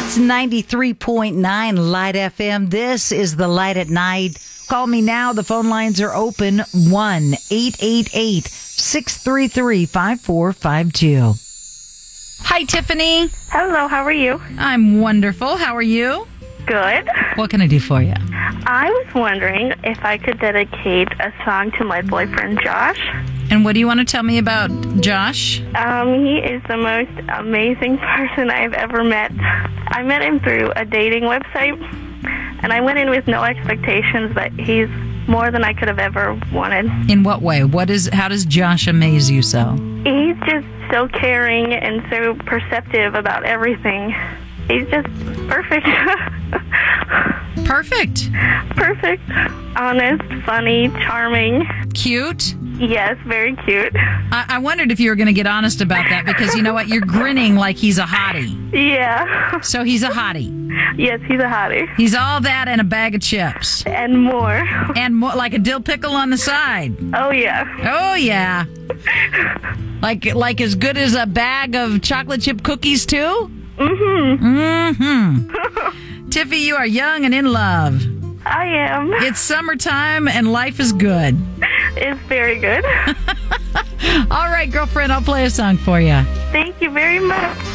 It's 93.9 Light FM. This is the Light at Night. Call me now. The phone lines are open. 1-888-633-5452. Hi, Tiffany. Hello, how are you? I'm wonderful. How are you? Good. What can I do for you? I was wondering if I could dedicate a song to my boyfriend, Josh. And what do you want to tell me about Josh? He is the most amazing person I've ever met. I met him through a dating website, and I went in with no expectations, but he's more than I could have ever wanted. In what way? How does Josh amaze you so? He's just so caring and so perceptive about everything. He's just perfect. Perfect. Perfect. Honest, funny, charming. Cute. Yes, very cute. I wondered if you were going to get honest about that because you know what? You're grinning like he's a hottie. Yeah. So he's a hottie. Yes, he's a hottie. He's all that and a bag of chips. And more. And more, like a dill pickle on the side. Oh, yeah. Oh, yeah. Like as good as a bag of chocolate chip cookies, too? Mm-hmm. Mm-hmm. Tiffy, you are young and in love. I am. It's summertime and life is good. It's very good. All right, girlfriend, I'll play a song for you. Thank you very much.